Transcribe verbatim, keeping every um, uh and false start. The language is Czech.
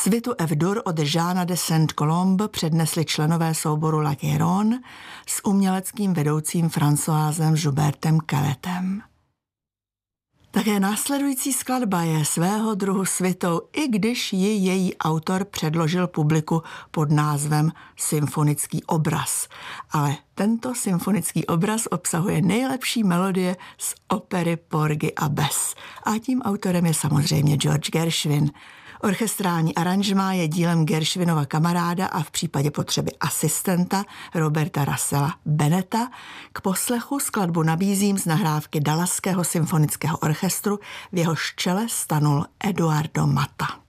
Svitu F-dur od Jeana de Saint-Colombe přednesli členové souboru La Guéronne s uměleckým vedoucím Françoisem Joubertem Kelletem. Také následující skladba je svého druhu svitou, i když ji její autor předložil publiku pod názvem Symfonický obraz. Ale tento symfonický obraz obsahuje nejlepší melodie z opery Porgy a Bess. A tím autorem je samozřejmě George Gershwin. Orchestrální aranžmá je dílem Gershwinova kamaráda a v případě potřeby asistenta Roberta Russella Bennetta. K poslechu skladbu nabízím z nahrávky Dallaského symfonického orchestru, v jehož čele stanul Eduardo Mata.